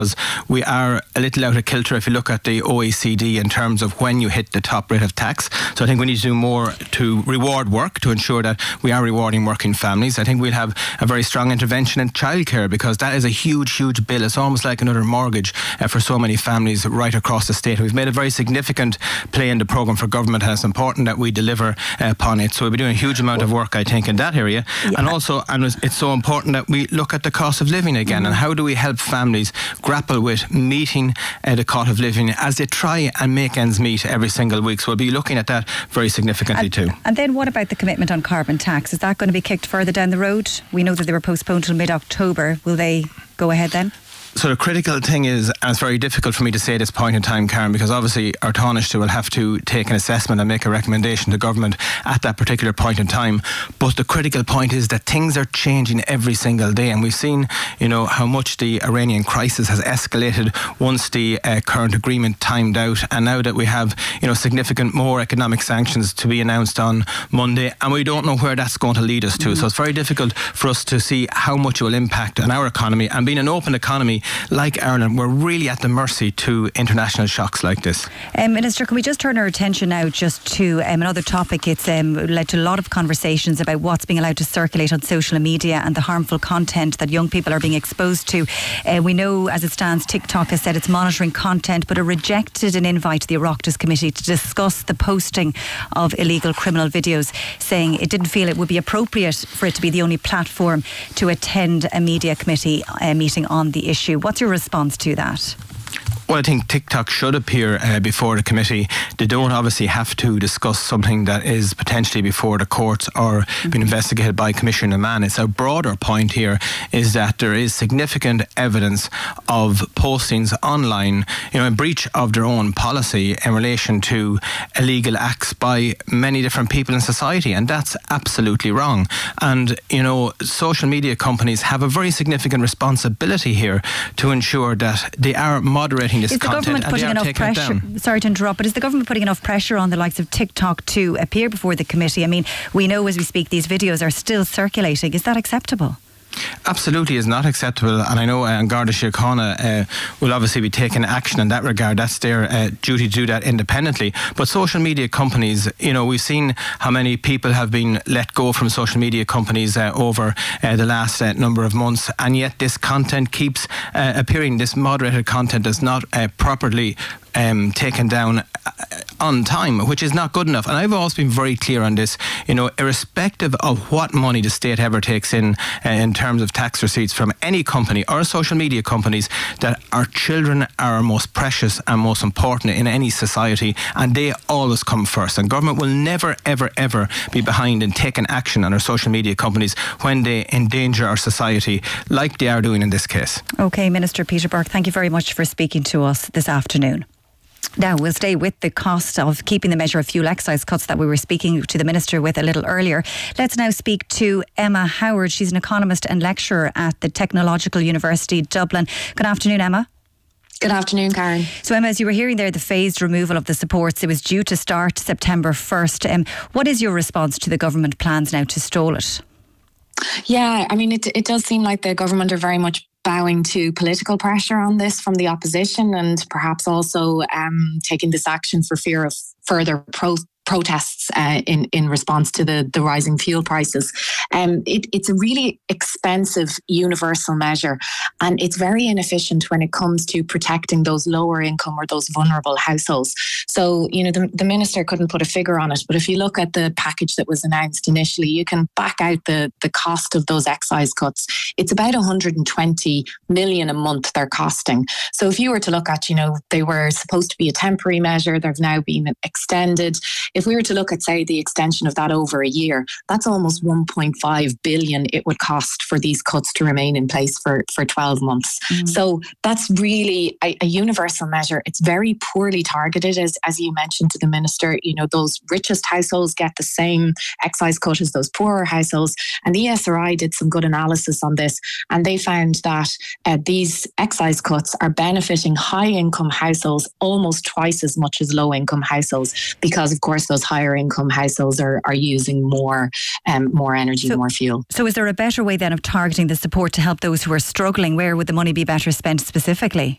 we are a little out of kilter if you look at the OECD in terms of when you hit the top rate of tax. So I think we need to do more to reward work, to ensure that we are rewarding working families. I think we'll have a very strong intervention in childcare, because that is a huge, huge bill. It's almost like another mortgage for so many families right across the state. We've made a very significant play in the programme for government, and it's important that we deliver upon it. So we'll be doing a huge amount of work, I think, in that area. Yeah. And also, it's so important that we look at the cost of living again, and how do we help families grapple with meeting the cost of living as they try and make ends meet every single week. So we'll be looking at that very significantly too. And then what about the commitment on carbon tax? Is that going to be kicked further down the road? We know that they were postponed till mid-October. Will they go ahead then? So the critical thing is, and it's very difficult for me to say at this point in time, Karen, because obviously our Taoiseach will have to take an assessment and make a recommendation to government at that particular point in time. But the critical point is that things are changing every single day, and we've seen, how much the Iranian crisis has escalated once the current agreement timed out, and now that we have, significant more economic sanctions to be announced on Monday, and we don't know where that's going to lead us to. So it's very difficult for us to see how much it will impact on our economy. And being an open economy like Ireland, we're really at the mercy to international shocks like this. Minister, can we just turn our attention now just to another topic? It's led to a lot of conversations about what's being allowed to circulate on social media and the harmful content that young people are being exposed to. We know, as it stands, TikTok has said it's monitoring content, but it rejected an invite to the Oireachtas Committee to discuss the posting of illegal criminal videos, saying it didn't feel it would be appropriate for it to be the only platform to attend a media committee meeting on the issue. What's your response to that? Well, I think TikTok should appear before the committee. They don't obviously have to discuss something that is potentially before the courts or being investigated by Commissioner Mann. It's a broader point here, is that there is significant evidence of postings online, in breach of their own policy in relation to illegal acts by many different people in society, and that's absolutely wrong. And, social media companies have a very significant responsibility here to ensure that they are moderating this content. Is the government putting enough pressure? Sorry to interrupt, but is the government putting enough pressure on the likes of TikTok to appear before the committee? I mean, we know as we speak these videos are still circulating. Is that acceptable? Absolutely is not acceptable, and I know Garda Síochána will obviously be taking action in that regard. That's their duty to do that independently. But social media companies, we've seen how many people have been let go from social media companies over the last number of months, and yet this content keeps appearing. This moderated content is not properly taken down on time, which is not good enough. And I've always been very clear on this, irrespective of what money the state ever takes in terms of tax receipts from any company or social media companies, that our children are our most precious and most important in any society, and they always come first. And government will never, ever, ever be behind in taking action on our social media companies when they endanger our society, like they are doing in this case. OK, Minister Peter Burke, thank you very much for speaking to us this afternoon. Now, we'll stay with the cost of keeping the measure of fuel excise cuts that we were speaking to the Minister with a little earlier. Let's now speak to Emma Howard. She's an economist and lecturer at the Technological University Dublin. Good afternoon, Emma. Good afternoon, Karen. So, Emma, as you were hearing there, the phased removal of the supports, it was due to start September 1st. What is your response to the government plans now to stall it? Yeah, I mean, it does seem like the government are very much bowing to political pressure on this from the opposition, and perhaps also taking this action for fear of further protests in response to the rising fuel prices. It's a really expensive universal measure, and it's very inefficient when it comes to protecting those lower income or those vulnerable households. So, the minister couldn't put a figure on it, but if you look at the package that was announced initially, you can back out the cost of those excise cuts. It's about 120 million a month they're costing. So if you were to look at, they were supposed to be a temporary measure, they've now been extended. If we were to look at, say, the extension of that over a year, that's almost 1.5 billion it would cost for these cuts to remain in place for 12 months. So that's really a universal measure. It's very poorly targeted, as you mentioned to the minister. Those richest households get the same excise cut as those poorer households. And the ESRI did some good analysis on this, and they found that these excise cuts are benefiting high income households almost twice as much as low income households, because of course those higher income households are using more energy, more fuel. So is there a better way then of targeting the support to help those who are struggling? Where would the money be better spent specifically?